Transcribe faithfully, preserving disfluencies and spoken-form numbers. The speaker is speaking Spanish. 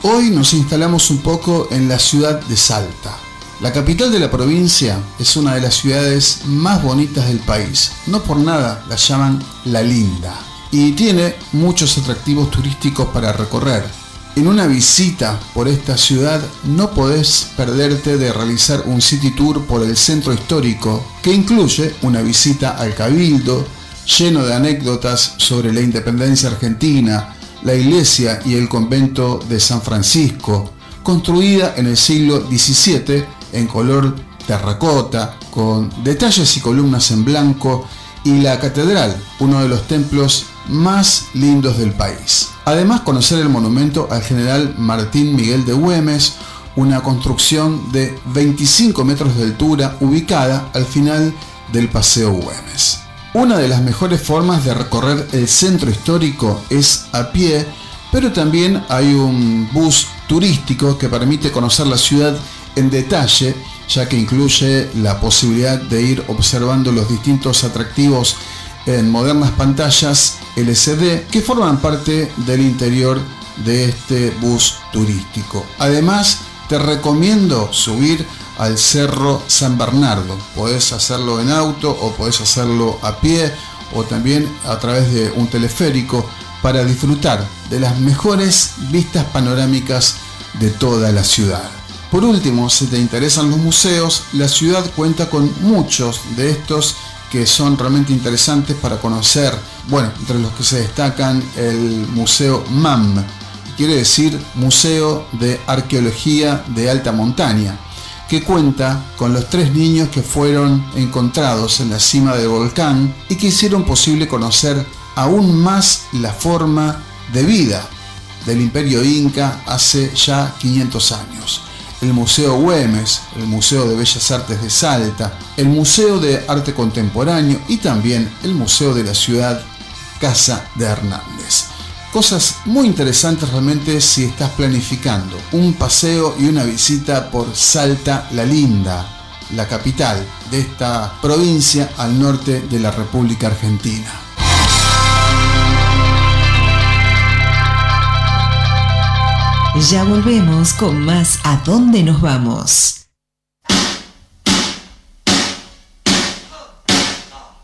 Hoy nos instalamos un poco en la ciudad de Salta. La capital de la provincia es una de las ciudades más bonitas del país. No por nada la llaman La Linda. Y tiene muchos atractivos turísticos para recorrer. En una visita por esta ciudad no podés perderte de realizar un city tour por el centro histórico que incluye una visita al Cabildo, lleno de anécdotas sobre la independencia argentina, la iglesia y el convento de San Francisco, construida en el siglo diecisiete en color terracota, con detalles y columnas en blanco, y la catedral, uno de los templos más lindos del país. Además, conocer el monumento al general Martín Miguel de Güemes, una construcción de veinticinco metros de altura ubicada al final del Paseo Güemes. Una de las mejores formas de recorrer el centro histórico es a pie, pero también hay un bus turístico que permite conocer la ciudad en detalle, ya que incluye la posibilidad de ir observando los distintos atractivos en modernas pantallas L C D que forman parte del interior de este bus turístico. Además, te recomiendo subir al Cerro San Bernardo. Podés hacerlo en auto o podés hacerlo a pie o también a través de un teleférico para disfrutar de las mejores vistas panorámicas de toda la ciudad. Por último, si te interesan los museos, la ciudad cuenta con muchos de estos que son realmente interesantes para conocer. Bueno, entre los que se destacan el Museo M A M, quiere decir Museo de Arqueología de Alta Montaña, que cuenta con los tres niños que fueron encontrados en la cima del volcán y que hicieron posible conocer aún más la forma de vida del Imperio Inca hace ya quinientos años. El Museo Güemes, el Museo de Bellas Artes de Salta, el Museo de Arte Contemporáneo y también el Museo de la Ciudad Casa de Hernández. Cosas muy interesantes realmente si estás planificando un paseo y una visita por Salta La Linda, la capital de esta provincia al norte de la República Argentina. Ya volvemos con más ¿A dónde nos vamos?